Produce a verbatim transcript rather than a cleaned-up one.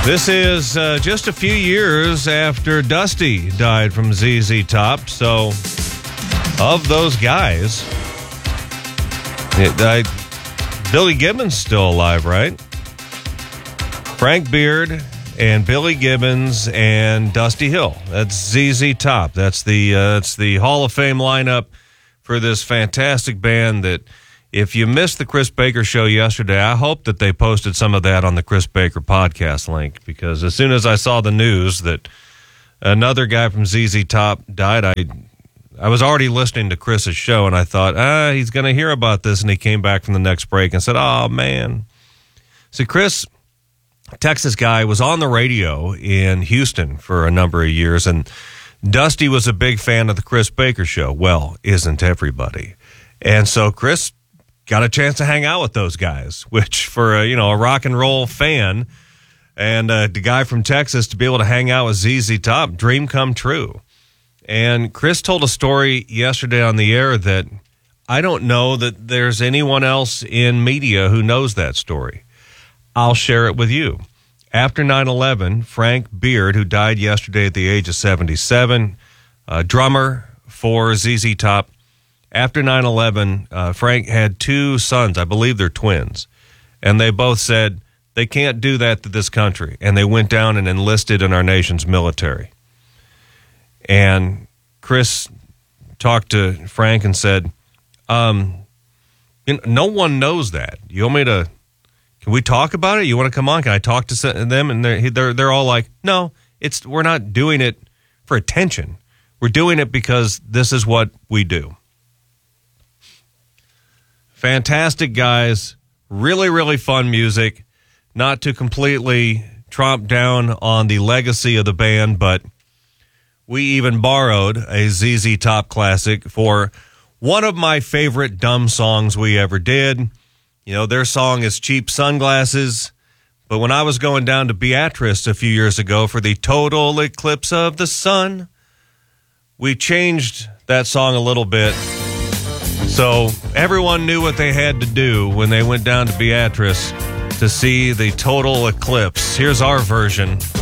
This is uh, just a few years after Dusty died from Z Z Top. So, of those guys, it, I, Billy Gibbons still alive, right? Frank Beard and Billy Gibbons and Dusty Hill. That's Z Z Top. That's the uh, that's the Hall of Fame lineup for this fantastic band that, if you missed the Chris Baker show yesterday, I hope that they posted some of that on the Chris Baker podcast link, because as soon as I saw the news that another guy from Z Z Top died, I I was already listening to Chris's show, and I thought, ah, he's going to hear about this, and he came back from the next break and said, oh, man. See, Chris, Texas guy, was on the radio in Houston for a number of years, and Dusty was a big fan of the Chris Baker show. Well, isn't everybody? And so Chris got a chance to hang out with those guys, which for a, you know, a rock and roll fan and uh, the guy from Texas to be able to hang out with Z Z Top, dream come true. And Chris told a story yesterday on the air that I don't know that there's anyone else in media who knows that story. I'll share it with you. After nine eleven, Frank Beard, who died yesterday at the age of seventy-seven, uh, drummer for Z Z Top, after nine eleven, uh, Frank had two sons. I believe they're twins. And they both said they can't do that to this country. And they went down and enlisted in our nation's military. And Chris talked to Frank and said, um, you know, no one knows that. You want me to, can we talk about it? You want to come on? Can I talk to them? And they're, they're, they're all like, no, it's, we're not doing it for attention. We're doing it because this is what we do. Fantastic guys, really, really fun music. Not to completely tromp down on the legacy of the band, but we even borrowed a Z Z Top classic for one of my favorite dumb songs we ever did. You know, their song is Cheap Sunglasses, but when I was going down to Beatrice a few years ago for the total eclipse of the sun, we changed that song a little bit. So everyone knew what they had to do when they went down to Beatrice to see the total eclipse. Here's our version